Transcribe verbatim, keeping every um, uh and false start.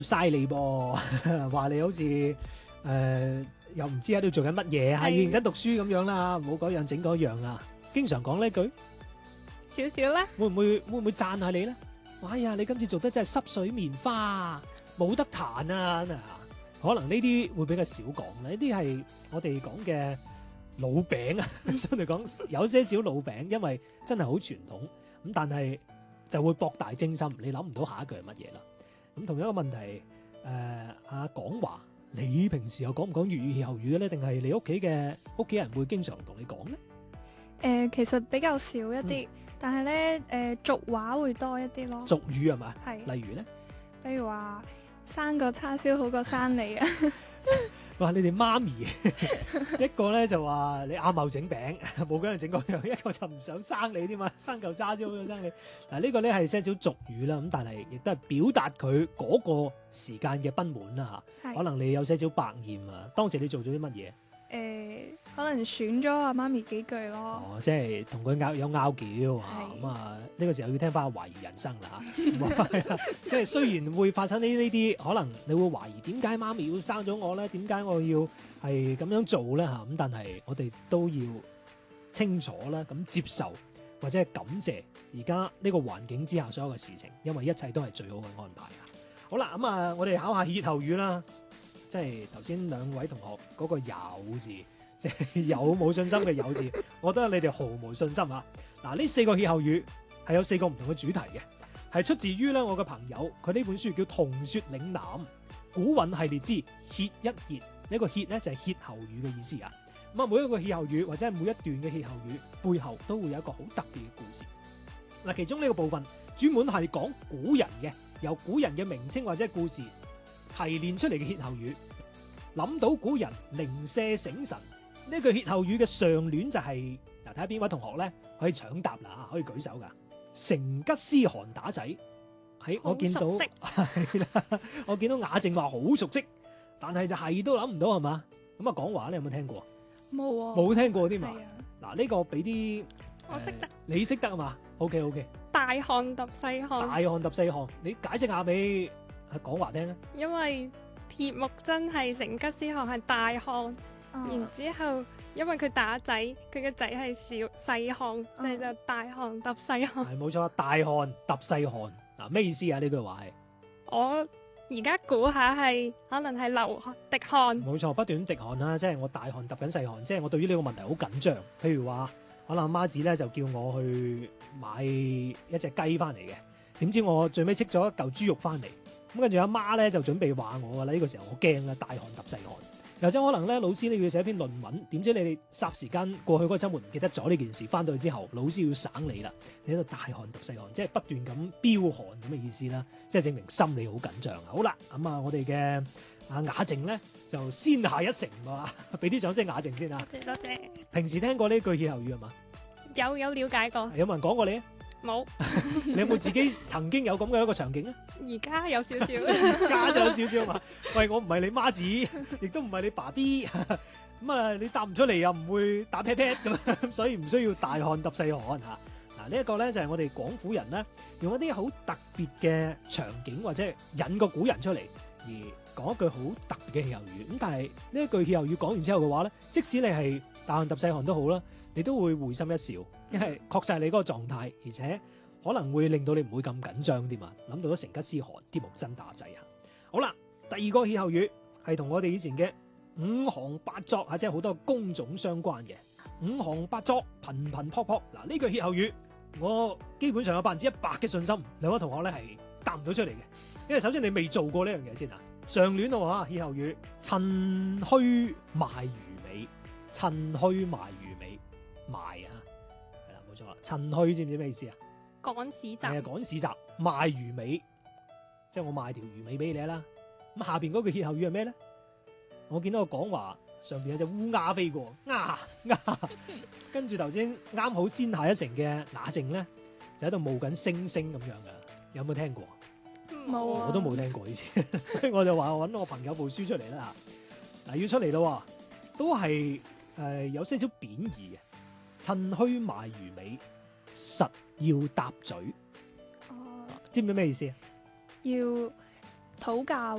嘥你噃，話你好似誒、呃、又唔知喺度做緊乜嘢，係認真讀書咁樣啦，唔好嗰樣整嗰樣啊！經常講呢句， 少少啦。 會唔會會唔會讚下你咧？哎呀，你今次做得真係濕水棉花，冇得彈啊！可能呢啲會比較少講，呢啲係我哋講嘅老餅啊，相對講有些少老餅，因為真係好傳統咁，但係就會博大精深，你諗唔到下一句係乜嘢啦。咁同樣一個問題，誒、呃、阿廣華，你平時又講唔講粵語歇後語嘅咧？定係你屋企嘅屋企人會經常同你講咧？ 誒、呃，其實比較少一啲，嗯、但係咧誒俗話會多一啲咯。 俗語係嘛？ 係。 例如咧， 比如話生個叉燒好過生你啊！ 哇！你哋媽咪一個咧就話你阿茂整餅，冇嗰樣整嗰樣；一個就唔想生你添嘛，生嚿叉燒好過生你。嗱，呢個咧係些少俗語啦，咁但係亦都係表達佢嗰個時間嘅不滿啦嚇。可能你有些少百厭啊，當時你做咗啲乜嘢？誒、 呃，可能選咗阿媽咪幾句咯。 哦，即係同佢拗有拗撬啊！咁啊，呢個時候要聽翻懷疑人生啦嚇。即係雖然會發生呢呢啲，可能你會懷疑點解媽咪要生咗我咧？點解我要係咁樣做咧嚇？咁但係我哋都要清楚啦，咁接受或者係感謝而家呢個環境之下所有嘅事情，因為一切都係最好嘅安排啊！好啦，咁啊，我哋考下歇後語啦。即係頭先兩位同學嗰個有字，即係有冇信心嘅有字，我覺得你哋毫無信心啊！嗱，呢四個歇後語係有四個唔同嘅主題嘅，係出自於咧我嘅朋友，佢呢本書叫《同說嶺南古韻系列之歇一歇》，呢個歇咧就係歇後語嘅意思啊！咁啊，每一個歇後語或者係每一段嘅歇後語背後都會有一個好特別嘅故事。嗱，其中呢個部分專門係講古人嘅，由古人嘅名稱或者故事提煉出嚟嘅歇後語，諗到古人零舍醒神。呢句歇後語嘅上聯就係、是、嗱，睇下邊位同學咧可以搶答啦，可以舉手噶。成吉思汗打仔，喺、哎、我見到係啦，我見到雅靜話好熟悉，但係就係都諗唔到係嘛？咁啊，講話你有冇聽過？ 冇啊， 冇聽過添嘛？嗱，呢、 啊這個俾啲我識得， 你識得啊嘛 ？OK OK。 大汗揼細汗， 大汗揼細汗，你解釋下俾阿廣華聽啊。 因為鐵木真係成吉思汗係大汗，啊、然之後因為佢打仔，佢嘅仔係小細汗，所以、啊、就大汗揼細汗。 係冇錯，大汗揼細汗嗱，咩意思啊？呢句話係我而家估下係可能係流滴汗。冇錯，不斷滴汗啦，即係我大汗揼緊細汗，即係我對於呢個問題好緊張。譬如話，可能阿媽子咧就叫我去買一隻雞翻嚟嘅，點知我最尾戚咗一嚿豬肉翻嚟，咁跟住阿媽咧就準備話我噶啦，呢、這個時候我驚啦，大汗揼細汗。又或者可能咧，老師你要寫篇論文，點知你哋霎時間過去嗰個週末唔記得咗呢件事，翻到去之後，老師要省你啦，你喺度大汗揼細汗，即係不斷咁飆汗咁嘅意思啦，即係證明心理好緊張啊！好啦，咁啊，我哋嘅阿雅靜咧就先下一城喎，俾啲掌聲雅靜先啊！ 多謝多謝。 平時聽過呢句歇後語係嘛？ 有有了解過。 有冇人講過你啊？ 冇。 你有冇自己曾經有咁嘅一個場景啊？ 而家有少少， 而家就有少少嘛。喂，我唔係你媽子，亦都唔係你爸 B，咁啊，你答唔出嚟又唔會打 pat pat 咁，所以唔需要大汗揼細汗嚇。嗱，呢一個咧就係我哋廣府人咧，用一啲好特別嘅場景或者引個古人出嚟，而講一句好特別嘅歇後語。咁但係呢一句歇後語講完之後嘅話咧，即使你係大汗揼細汗都好啦，你都會會心一笑，因為確實係你嗰個狀態，而且可能會令到你唔會咁緊張添啊！諗到咗成吉思汗、鐵木真打仔啊！好啦，第二個歇後語係同我哋以前嘅五行八作啊，即係好多工種相關嘅五行八作，頻頻撲撲。嗱，呢句歇後語我基本上有百分之一百嘅信心，兩位同學咧係答唔到出嚟嘅，因為首先你未做過呢樣嘢先啊。上聯啊，歇後語趁虛賣魚尾，趁虛賣魚尾賣啊，係啦，冇錯啦。趁虛知唔知咩意思啊？ 趕市集， 係啊，趕市集賣魚尾，即係我賣條魚尾俾你啦。咁下邊嗰句歇後語係咩咧？我見到個講話上邊有隻烏鴉飛過，鴉鴉，跟住頭先啱好先下一城嘅雅靜咧，就喺度冒緊星星咁樣嘅，有冇聽過？ 冇啊， 我都冇聽過呢次，所以我就話我揾我朋友部書出嚟啦。嗱，要出嚟咯，都係誒、呃、有些少貶義嘅，趁虛賣魚尾，實要搭嘴。 哦， 知唔知咩意思啊？ 要討教